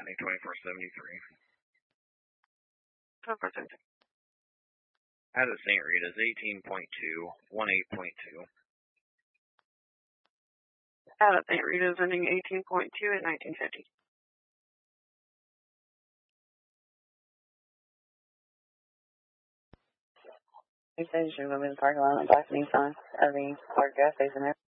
County 2473. 2473. Out at St. Rita's 18.2, 18.2. Out at St. Rita's ending 18.2 at 1950. He says you're moving the parking lot on the back of Nissan, or the gas station there.